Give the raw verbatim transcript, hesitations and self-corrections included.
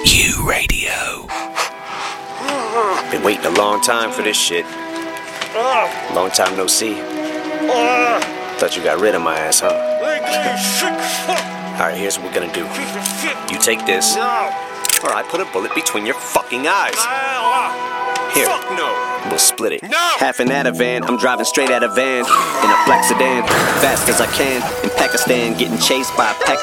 U Radio. Been waiting a long time for this shit. Long time no see. Thought you got rid of my ass, huh? Alright, here's what we're gonna do. You take this, or I put a bullet between your fucking eyes. Here, we'll split it. Half an Ativan, I'm driving straight out of van in a black sedan, fast as I can. In Pakistan, getting chased by a pack of